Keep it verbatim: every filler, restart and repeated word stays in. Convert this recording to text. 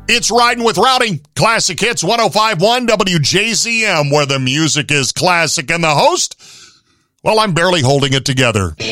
It's Riding with Rowdy, Classic Hits one oh five point one W J Z M, where the music is classic and the host, well, I'm barely holding it together.